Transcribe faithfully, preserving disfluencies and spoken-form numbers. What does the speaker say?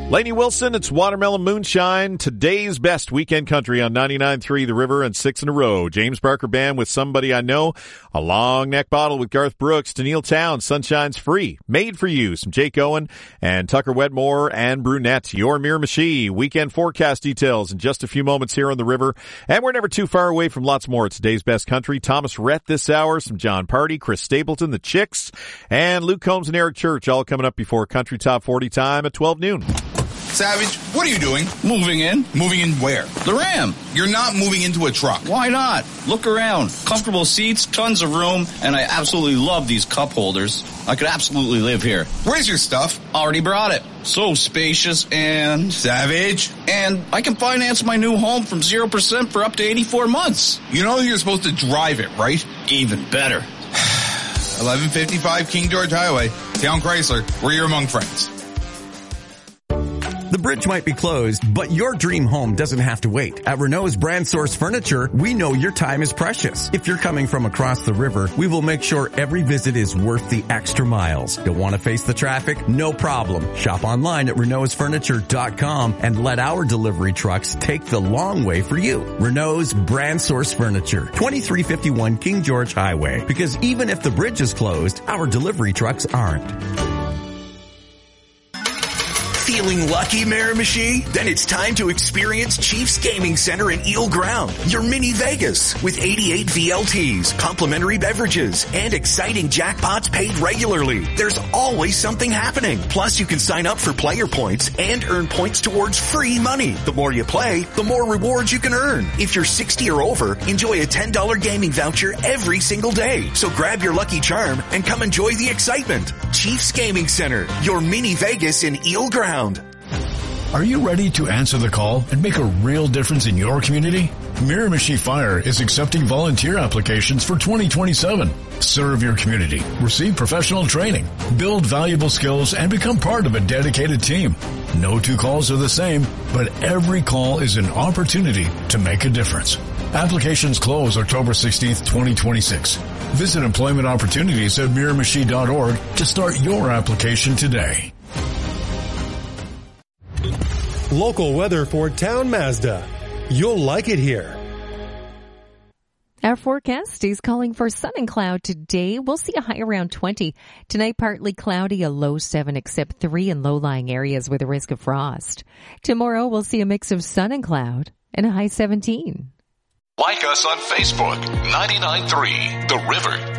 Lainey Wilson, it's Watermelon Moonshine, today's best weekend country on ninety-nine point three The River and six in a row. James Barker Band with Somebody I Know, a long neck bottle with Garth Brooks, Tennille Townes, Sunshine's Free, Made for You, some Jake Owen and Tucker Wedmore and Brunette, Your Miramichi, weekend forecast details in just a few moments here on The River. And we're never too far away from lots more. It's today's best country. Thomas Rhett this hour, some John Party, Chris Stapleton, the Chicks, and Luke Combs and Eric Church all coming up before Country Top forty time at twelve noon. Savage, what are you doing? Moving in. Moving in where? The Ram. You're not moving into a truck. Why not? Look around. Comfortable seats, tons of room, and I absolutely love these cup holders. I could absolutely live here. Where's your stuff? Already brought it. So spacious and... Savage. And I can finance my new home from zero percent for up to eighty-four months. You know you're supposed to drive it, right? Even better. eleven fifty-five King George Highway, Town Chrysler, where you're among friends. The bridge might be closed, but your dream home doesn't have to wait. At Renault's Brand Source Furniture, we know your time is precious. If you're coming from across the river, we will make sure every visit is worth the extra miles. Don't want to face the traffic? No problem. Shop online at Renaults Furniture dot com and let our delivery trucks take the long way for you. Renault's Brand Source Furniture, twenty-three fifty-one King George Highway. Because even if the bridge is closed, our delivery trucks aren't. Feeling lucky, Miramichi? Then it's time to experience Chiefs Gaming Center in Eel Ground, your mini Vegas, with eighty-eight V L Ts, complimentary beverages, and exciting jackpots paid regularly. There's always something happening. Plus, you can sign up for player points and earn points towards free money. The more you play, the more rewards you can earn. If you're sixty or over, enjoy a ten dollars gaming voucher every single day. So grab your lucky charm and come enjoy the excitement. Chiefs Gaming Center, your mini Vegas in Eel Ground. Are you ready to answer the call and make a real difference in your community? Miramichi Fire is accepting volunteer applications for twenty twenty-seven. Serve your community, receive professional training, build valuable skills, and become part of a dedicated team. No two calls are the same, but every call is an opportunity to make a difference. Applications close October sixteenth, twenty twenty-six. Visit employment opportunities at miramichi dot org to start your application today. Local weather for Town Mazda. You'll like it here. Our forecast is calling for sun and cloud today. We'll see a high around twenty. Tonight, partly cloudy, a low seven, except three in low-lying areas with a risk of frost. Tomorrow, we'll see a mix of sun and cloud and a high seventeen. Like us on Facebook, ninety-nine point three The River.